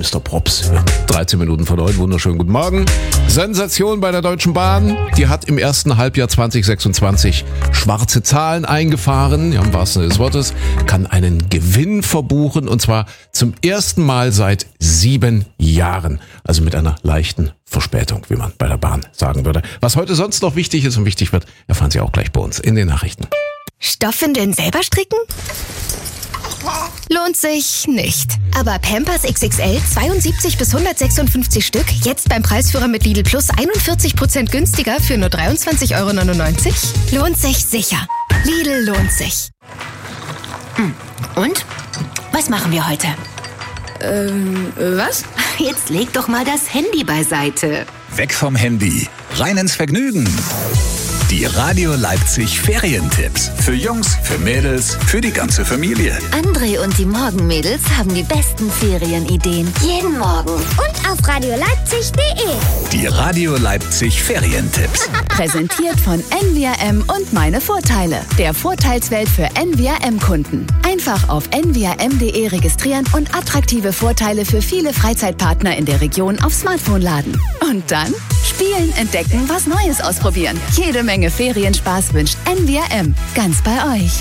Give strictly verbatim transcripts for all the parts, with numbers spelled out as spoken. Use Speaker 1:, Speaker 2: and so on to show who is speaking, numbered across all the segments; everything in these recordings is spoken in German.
Speaker 1: Mister Props. Ja, dreizehn Minuten vor neun, wunderschönen guten Morgen. Sensation bei der Deutschen Bahn. Die hat im ersten Halbjahr zwanzig sechsundzwanzig schwarze Zahlen eingefahren, ja, im wahrsten Sinne des Wortes, kann einen Gewinn verbuchen und zwar zum ersten Mal seit sieben Jahren. Also mit einer leichten Verspätung, wie man bei der Bahn sagen würde. Was heute sonst noch wichtig ist und wichtig wird, erfahren Sie auch gleich bei uns in den Nachrichten.
Speaker 2: Stoffwindeln selber stricken? Lohnt sich nicht. Aber Pampers X X L zweiundsiebzig bis hundertsechsundfünfzig Stück jetzt beim Preisführer mit Lidl Plus einundvierzig Prozent günstiger für nur dreiundzwanzig Euro neunundneunzig? Lohnt sich sicher. Lidl lohnt sich.
Speaker 3: Und? Was machen wir heute?
Speaker 2: Ähm, was?
Speaker 3: Jetzt leg doch mal das Handy beiseite.
Speaker 4: Weg vom Handy, rein ins Vergnügen. Die Radio Leipzig Ferientipps. Für Jungs, für Mädels, für die ganze Familie.
Speaker 3: André und die Morgenmädels haben die besten Ferienideen. Jeden Morgen.
Speaker 5: Und auf radio leipzig punkt de.
Speaker 4: Die Radio Leipzig Ferientipps.
Speaker 6: Präsentiert von N V R M und meine Vorteile. Der Vorteilswelt für N V R M-Kunden. Einfach auf n v r m punkt de registrieren und attraktive Vorteile für viele Freizeitpartner in der Region auf Smartphone laden. Und dann spielen, entdecken, was Neues ausprobieren. Jede Menge Ferienspaß wünscht N V R M. Ganz bei euch.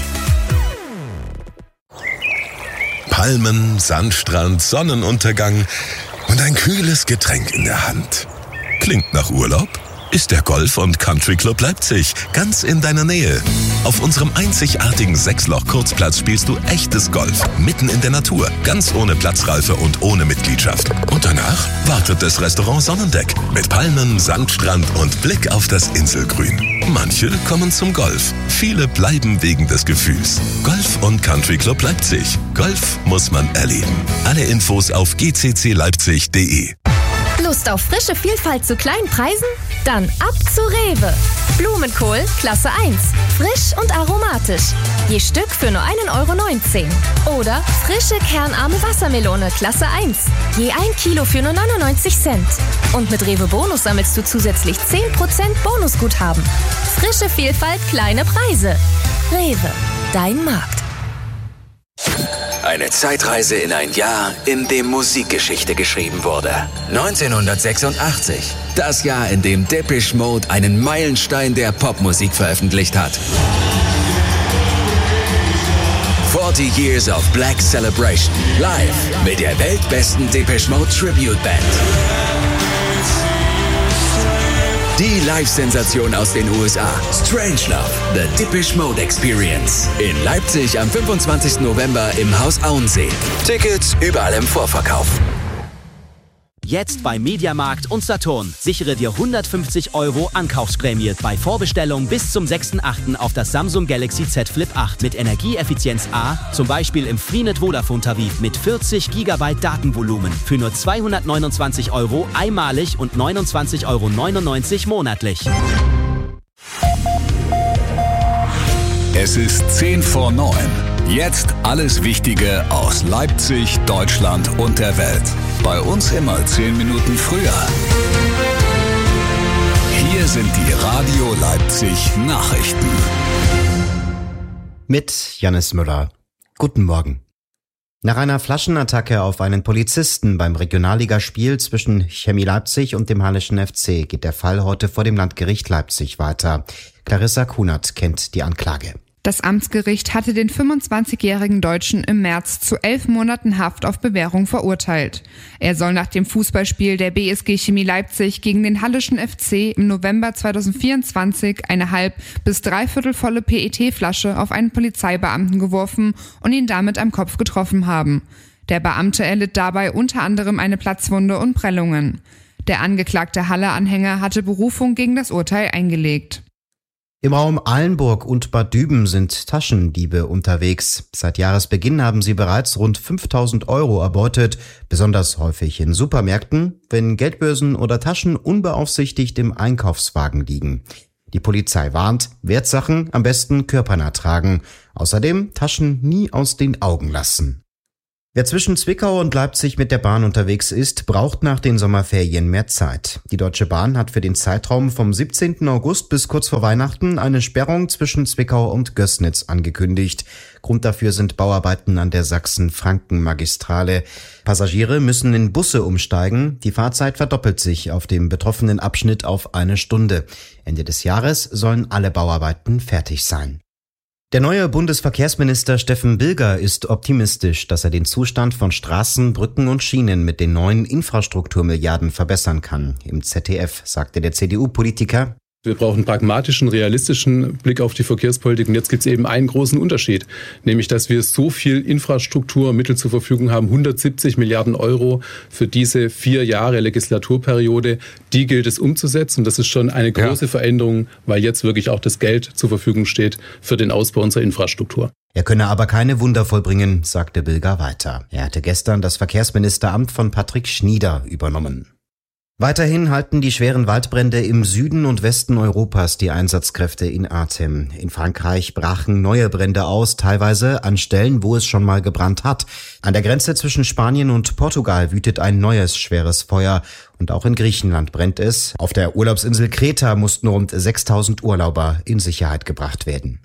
Speaker 7: Palmen, Sandstrand, Sonnenuntergang und ein kühles Getränk in der Hand. Klingt nach Urlaub? Ist der Golf- und Country Club Leipzig ganz in deiner Nähe. Auf unserem einzigartigen Sechsloch-Kurzplatz spielst du echtes Golf, mitten in der Natur, ganz ohne Platzreife und ohne Mitgliedschaft. Und danach wartet das Restaurant Sonnendeck mit Palmen, Sandstrand und Blick auf das Inselgrün. Manche kommen zum Golf, viele bleiben wegen des Gefühls. Golf und Country Club Leipzig. Golf muss man erleben. Alle Infos auf g c c leipzig punkt de.
Speaker 2: Lust auf frische Vielfalt zu kleinen Preisen? Dann ab zu Rewe. Blumenkohl Klasse eins. Frisch und aromatisch. Je Stück für nur ein Euro neunzehn. Oder frische kernarme Wassermelone Klasse eins. Je ein Kilo für nur neunundneunzig Cent. Und mit Rewe Bonus sammelst du zusätzlich zehn Prozent Bonusguthaben. Frische Vielfalt, kleine Preise. Rewe, dein Markt.
Speaker 8: Eine Zeitreise in ein Jahr, in dem Musikgeschichte geschrieben wurde. neunzehnhundertsechsundachtzig. Das Jahr, in dem Depeche Mode einen Meilenstein der Popmusik veröffentlicht hat. forty Years of Black Celebration. Live mit der weltbesten Depeche Mode Tribute Band. Die Live-Sensation aus den U S A. Strangelove, The Depeche Mode Experience. In Leipzig am fünfundzwanzigsten November im Haus Auensee. Tickets überall im Vorverkauf.
Speaker 9: Jetzt bei Mediamarkt und Saturn. Sichere dir hundertfünfzig Euro Ankaufsprämie bei Vorbestellung bis zum sechsten achten auf das Samsung Galaxy Z Flip acht mit Energieeffizienz A, zum Beispiel im Freenet Vodafone Tarif mit vierzig Gigabyte Datenvolumen für nur zweihundertneunundzwanzig Euro einmalig und neunundzwanzig Euro neunundneunzig monatlich.
Speaker 4: Es ist zehn vor neun. Jetzt alles Wichtige aus Leipzig, Deutschland und der Welt. Bei uns immer zehn Minuten früher. Hier sind die Radio Leipzig Nachrichten.
Speaker 10: Mit Jannis Müller. Guten Morgen. Nach einer Flaschenattacke auf einen Polizisten beim Regionalligaspiel zwischen Chemie Leipzig und dem Halleschen F C geht der Fall heute vor dem Landgericht Leipzig weiter. Clarissa Kunert kennt die Anklage.
Speaker 11: Das Amtsgericht hatte den fünfundzwanzigjährigen Deutschen im März zu elf Monaten Haft auf Bewährung verurteilt. Er soll nach dem Fußballspiel der B S G Chemie Leipzig gegen den Halleschen F C im November zweitausendvierundzwanzig eine halb- bis dreiviertelvolle P E T-Flasche auf einen Polizeibeamten geworfen und ihn damit am Kopf getroffen haben. Der Beamte erlitt dabei unter anderem eine Platzwunde und Prellungen. Der angeklagte Halle-Anhänger hatte Berufung gegen das Urteil eingelegt.
Speaker 10: Im Raum Eilenburg und Bad Düben sind Taschendiebe unterwegs. Seit Jahresbeginn haben sie bereits rund fünftausend Euro erbeutet, besonders häufig in Supermärkten, wenn Geldbörsen oder Taschen unbeaufsichtigt im Einkaufswagen liegen. Die Polizei warnt, Wertsachen am besten körpernah tragen. Außerdem Taschen nie aus den Augen lassen. Wer zwischen Zwickau und Leipzig mit der Bahn unterwegs ist, braucht nach den Sommerferien mehr Zeit. Die Deutsche Bahn hat für den Zeitraum vom siebzehnten August bis kurz vor Weihnachten eine Sperrung zwischen Zwickau und Gößnitz angekündigt. Grund dafür sind Bauarbeiten an der Sachsen-Franken-Magistrale. Passagiere müssen in Busse umsteigen. Die Fahrzeit verdoppelt sich auf dem betroffenen Abschnitt auf eine Stunde. Ende des Jahres sollen alle Bauarbeiten fertig sein. Der neue Bundesverkehrsminister Steffen Bilger ist optimistisch, dass er den Zustand von Straßen, Brücken und Schienen mit den neuen Infrastrukturmilliarden verbessern kann. Im Z D F sagte der C D U-Politiker:
Speaker 12: Wir brauchen einen pragmatischen, realistischen Blick auf die Verkehrspolitik. Und jetzt gibt es eben einen großen Unterschied, nämlich dass wir so viel Infrastrukturmittel zur Verfügung haben, hundertsiebzig Milliarden Euro für diese vier Jahre Legislaturperiode. Die gilt es umzusetzen. Und das ist schon eine große ja. Veränderung, weil jetzt wirklich auch das Geld zur Verfügung steht für den Ausbau unserer Infrastruktur.
Speaker 10: Er könne aber keine Wunder vollbringen, sagte Bilger weiter. Er hatte gestern das Verkehrsministeramt von Patrick Schnieder übernommen. Weiterhin halten die schweren Waldbrände im Süden und Westen Europas die Einsatzkräfte in Atem. In Frankreich brachen neue Brände aus, teilweise an Stellen, wo es schon mal gebrannt hat. An der Grenze zwischen Spanien und Portugal wütet ein neues schweres Feuer. Und auch in Griechenland brennt es. Auf der Urlaubsinsel Kreta mussten rund sechstausend Urlauber in Sicherheit gebracht werden.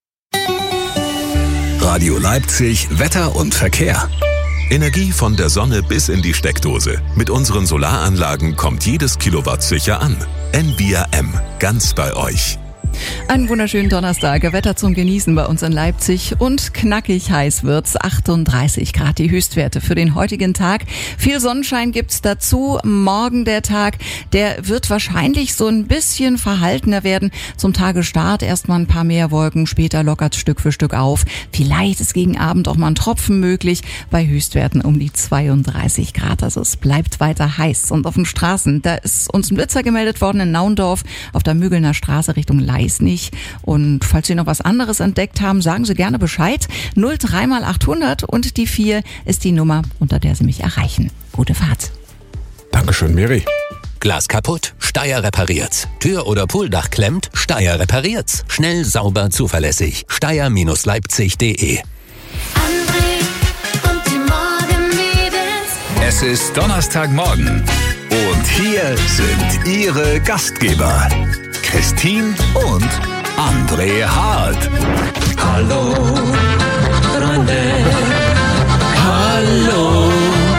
Speaker 4: Radio Leipzig, Wetter und Verkehr.
Speaker 7: Energie von der Sonne bis in die Steckdose. Mit unseren Solaranlagen kommt jedes Kilowatt sicher an. N V I A M, ganz bei euch.
Speaker 13: Einen wunderschönen Donnerstag. Wetter zum Genießen bei uns in Leipzig und knackig heiß wird's. achtunddreißig Grad die Höchstwerte für den heutigen Tag. Viel Sonnenschein gibt's dazu. Morgen der Tag, der wird wahrscheinlich so ein bisschen verhaltener werden. Zum Tagesstart erstmal ein paar mehr Wolken, später lockert's Stück für Stück auf. Vielleicht ist gegen Abend auch mal ein Tropfen möglich. Bei Höchstwerten um die zweiunddreißig Grad. Also es bleibt weiter heiß. Und auf den Straßen, da ist uns ein Blitzer gemeldet worden in Naundorf auf der Mügelner Straße Richtung Leipzig. Nicht. Und falls Sie noch was anderes entdeckt haben, sagen Sie gerne Bescheid. null drei mal achthundert und die vier ist die Nummer, unter der Sie mich erreichen. Gute Fahrt.
Speaker 1: Dankeschön, Miri.
Speaker 14: Glas kaputt? Steyr repariert's. Tür oder Pooldach klemmt? Steyr repariert's. Schnell, sauber, zuverlässig. Steyr Leipzig punkt de.
Speaker 4: Es ist Donnerstagmorgen und hier sind Ihre Gastgeber Christine und André Hart.
Speaker 15: Hallo, Freunde. Hallo.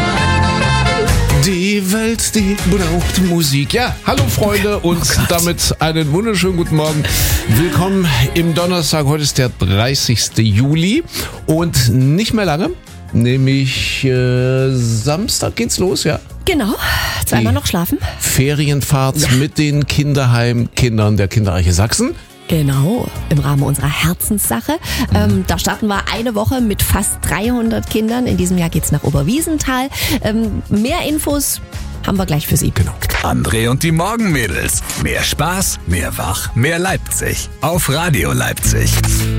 Speaker 1: Die Welt, die braucht Musik. Ja, hallo Freunde und oh damit einen wunderschönen guten Morgen. Willkommen im Donnerstag. Heute ist der dreißigsten Juli und nicht mehr lange, nämlich äh, Samstag geht's los, ja.
Speaker 16: Genau, zweimal noch schlafen.
Speaker 1: Ferienfahrt ja. mit den Kinderheimkindern der Kinderreiche Sachsen.
Speaker 16: Genau, im Rahmen unserer Herzenssache. Mhm. Ähm, da starten wir eine Woche mit fast dreihundert Kindern. In diesem Jahr geht's nach Oberwiesenthal. Ähm, mehr Infos haben wir gleich für Sie.
Speaker 1: Genau.
Speaker 4: André und die Morgenmädels. Mehr Spaß, mehr Wach, mehr Leipzig. Auf Radio Leipzig.